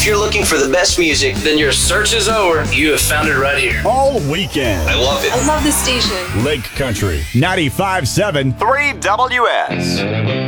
If you're looking for the best music, then your search is over. You have found it right here. All weekend. I love it. I love this station. Lake Country 95.7 3WS.